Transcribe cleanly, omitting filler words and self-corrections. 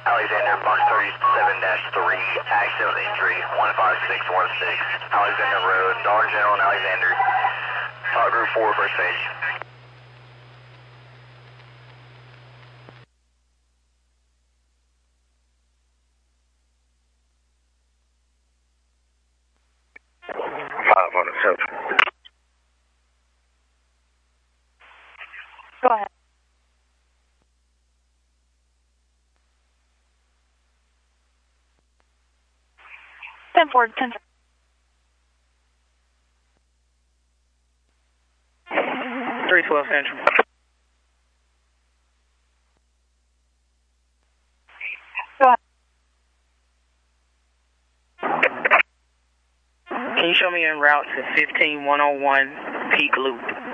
Alexander, Mark 37-3, accident injury, 15616, Alexander Road, Dollar General and Alexander, Group 4, first page. Go ahead. Ten forward, 10. 312 Central. Go ahead. Can you show me en route to 15101 Peak Loop?